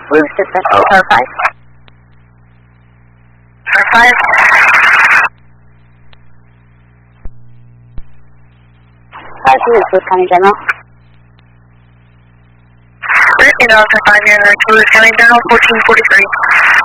Roof system, car 5. Car 5. Car 2 is Lewis County General. Alright, Delta 5 here, Lewis County General, 1443.